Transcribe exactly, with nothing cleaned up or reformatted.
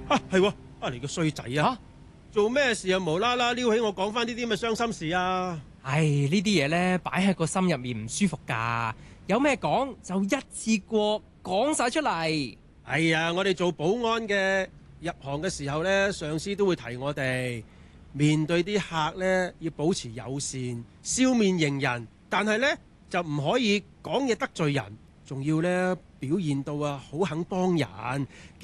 啊，係喎，啊你個衰仔啊！ 嚇！ 做咩事啊？無啦啦撩起我講翻呢啲咁嘅傷心事啊！ 唉，呢啲嘢呢，擺喺個心入面唔舒服㗎。有咩講就一次過講晒出嚟。 哎呀，我哋做保安嘅入行嘅時候呢，上司都會提我哋面對啲客呢要保持友善，笑面迎人，但係呢，就唔可以講嘢得罪人，仲要呢表現到啊好肯幫人。